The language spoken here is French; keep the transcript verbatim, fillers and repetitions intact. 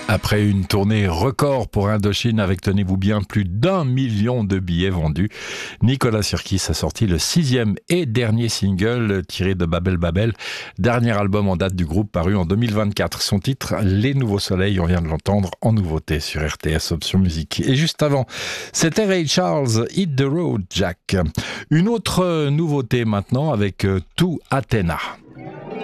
Après une tournée record pour Indochine avec, tenez-vous bien, plus d'un million de billets vendus, Nicolas Sirkis a sorti le sixième et dernier single tiré de Babel Babel, dernier album en date du groupe paru en deux mille vingt-quatre. Son titre, Les Nouveaux Soleils, on vient de l'entendre en nouveauté sur R T S Option Musique. Et juste avant, c'était Ray Charles, Hit the Road Jack. Une autre nouveauté maintenant avec To Athena.